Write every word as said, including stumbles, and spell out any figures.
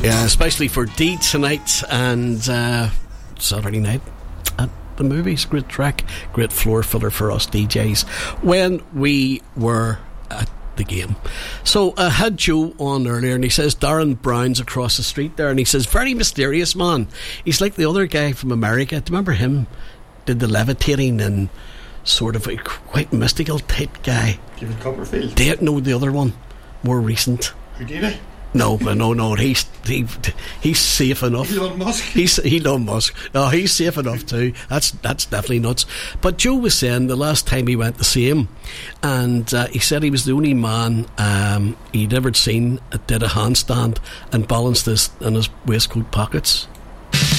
Yeah, especially for Dee tonight and uh, Saturday night at the movies. Great track, great floor filler for us D Js when we were at the game. So I had Joe on earlier and he says Darren Brown's across the street there, and he says very mysterious man. He's like the other guy from America. Do you remember him? Did the levitating and sort of a quite mystical type guy. David Copperfield. Did no the other one more recent. Houdini. No, no, no. He's he, he's safe enough. Elon Musk. He's Elon Musk. No, he's safe enough too. That's that's definitely nuts. But Joe was saying the last time he went to see him, and uh, he said he was the only man um, he'd ever seen that did a handstand and balanced this in his waistcoat pockets.